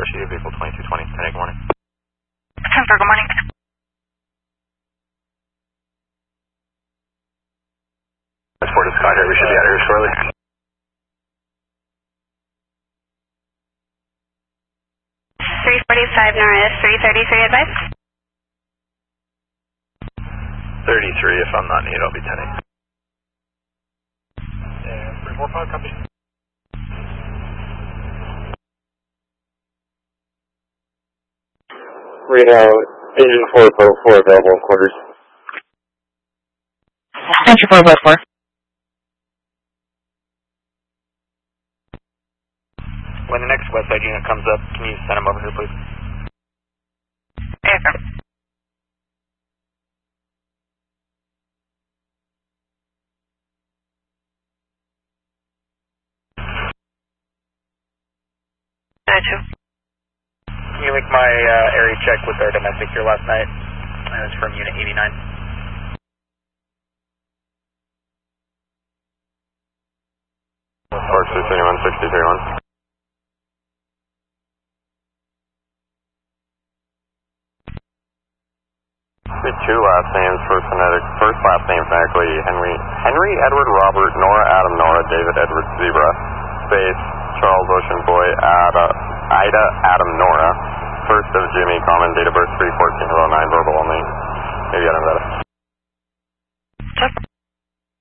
Issue vehicle 2220. 10 good morning. 10 good morning. Transport is Skyder. We should be out of here shortly. Norris, 333 advice. 33, if I'm not needed, I'll be 10 And 345, copy. Read out engine 4 boat 4 available in quarters. Engine 4 boat 4. When the next Westside unit comes up, can you send them over here, please? Yes, sir. Can you link my area check with our domestic here last night? It was from Unit 89. Park 631, 63-1. Two last names, first last name phonetically, Henry Edward Robert Nora Adam Nora David Edward Zebra, space Charles Ocean Boy Ida Adam Nora, first of Jimmy, common date of birth 3/14/09, verbal only. Maybe I don't know that.